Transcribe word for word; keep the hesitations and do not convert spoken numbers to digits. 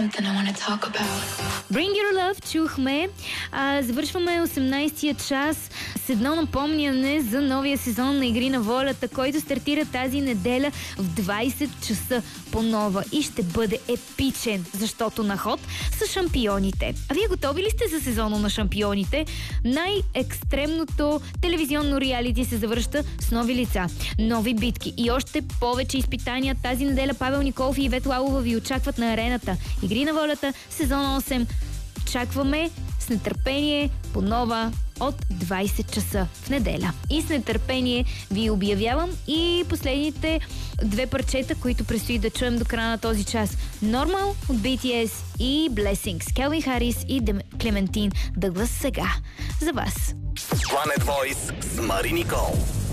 something I want to talk about. Bring Your Love чухме. А, завършваме осемнайсетия час с едно напомняне за новия сезон на Игри на волята, който стартира тази неделя в двайсет часа по нова и ще бъде епичен, защото на ход са шампионите. А вие готови ли сте за сезона на шампионите? Най-екстремното телевизионно реалити се завръща с нови лица, нови битки и още повече изпитания. Тази неделя Павел Николов и Ивет Лалова ви очакват на арената. Игри на волята, сезон осем. Очакваме с нетърпение по нова от двайсет часа в неделя. И с нетърпение ви обявявам и последните две парчета, които предстои да чуем до края на този час. Normal от би ти ес и Blessings. Келвин Харис и Клементин Дъглас сега. За вас. Planet Voice с Мари Никол.